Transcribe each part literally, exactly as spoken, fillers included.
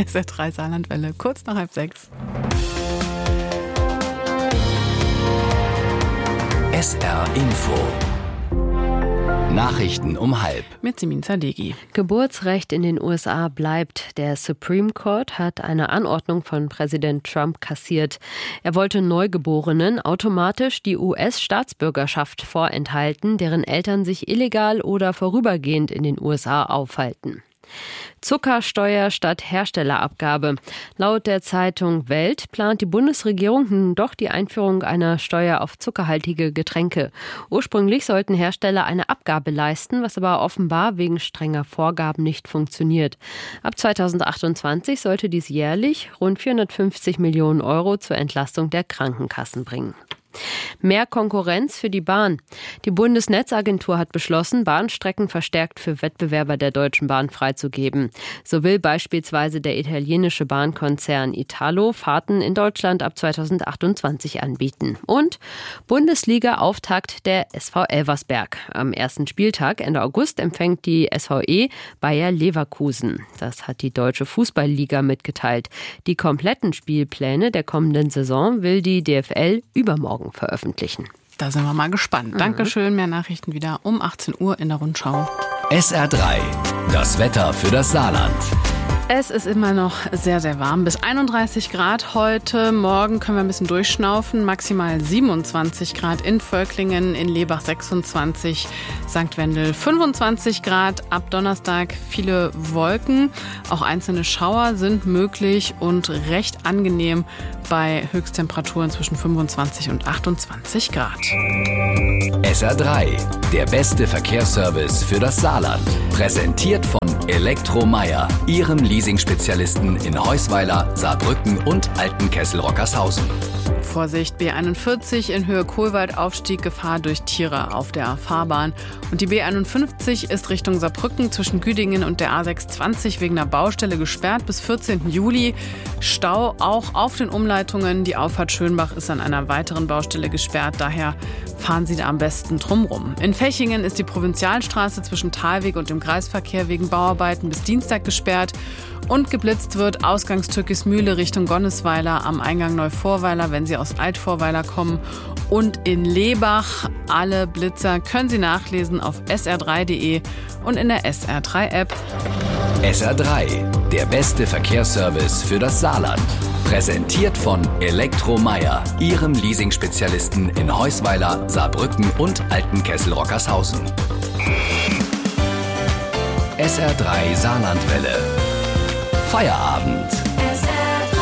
S R drei Saarlandwelle, kurz nach halb sechs. S R Info. Nachrichten um halb. Mit Simin Zadegi. Geburtsrecht in den U S A bleibt. Der Supreme Court hat eine Anordnung von Präsident Trump kassiert. Er wollte Neugeborenen automatisch die U S-Staatsbürgerschaft vorenthalten, deren Eltern sich illegal oder vorübergehend in den U S A aufhalten. Zuckersteuer statt Herstellerabgabe. Laut der Zeitung Welt plant die Bundesregierung nun doch die Einführung einer Steuer auf zuckerhaltige Getränke. Ursprünglich sollten Hersteller eine Abgabe leisten, was aber offenbar wegen strenger Vorgaben nicht funktioniert. Ab zweitausendachtundzwanzig sollte dies jährlich rund vierhundertfünfzig Millionen Euro zur Entlastung der Krankenkassen bringen. Mehr Konkurrenz für die Bahn. Die Bundesnetzagentur hat beschlossen, Bahnstrecken verstärkt für Wettbewerber der Deutschen Bahn freizugeben. So will beispielsweise der italienische Bahnkonzern Italo Fahrten in Deutschland ab zweitausendachtundzwanzig anbieten. Und Bundesliga-Auftakt der S V Elversberg. Am ersten Spieltag Ende August empfängt die S V E Bayer Leverkusen. Das hat die Deutsche Fußballliga mitgeteilt. Die kompletten Spielpläne der kommenden Saison will die D F L übermorgen veröffentlichen. Da sind wir mal gespannt. Mhm. Dankeschön. Mehr Nachrichten wieder um achtzehn Uhr in der Rundschau. S R drei. Das Wetter für das Saarland. Es ist immer noch sehr, sehr warm. Bis einunddreißig Grad heute. Morgen können wir ein bisschen durchschnaufen. Maximal siebenundzwanzig Grad in Völklingen, in Lebach sechsundzwanzig, Sankt Wendel fünfundzwanzig Grad. Ab Donnerstag viele Wolken. Auch einzelne Schauer sind möglich und recht angenehm bei Höchsttemperaturen zwischen fünfundzwanzig und achtundzwanzig Grad. S R drei. Der beste Verkehrsservice für das Saarland. Präsentiert von Elektromeyer, Ihrem Leasing-Spezialisten in Heusweiler, Saarbrücken und Altenkessel-Rockershausen. Vorsicht, B einundvierzig in Höhe Kohlwald, Aufstieg, Gefahr durch Tiere auf der Fahrbahn. Und die B einundfünfzig ist Richtung Saarbrücken zwischen Güdingen und der A sechshundertzwanzig wegen einer Baustelle gesperrt bis vierzehnten Juli. Stau auch auf den Umleitungen. Die Auffahrt Schönbach ist an einer weiteren Baustelle gesperrt. Daher fahren Sie da am besten drumrum. In Fechingen ist die Provinzialstraße zwischen Thalweg und dem Kreisverkehr wegen Bauarbeiten bis Dienstag gesperrt. Und geblitzt wird Ausgangs Türkismühle Richtung Gonnesweiler am Eingang Neuvorweiler, wenn Sie aus Altvorweiler kommen. Und in Lebach, alle Blitzer können Sie nachlesen auf S R drei punkt de und in der S R drei App. S R drei, der beste Verkehrsservice für das Saarland. Präsentiert von Elektromeyer, Ihrem Leasing-Spezialisten in Heusweiler, Saarbrücken und Altenkessel-Rockershausen. S R drei Saarlandwelle. Feierabend. S R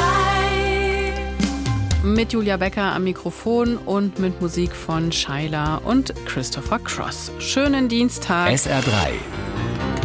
drei. Mit Julia Becker am Mikrofon und mit Musik von Shaila und Christopher Cross. Schönen Dienstag. S R drei.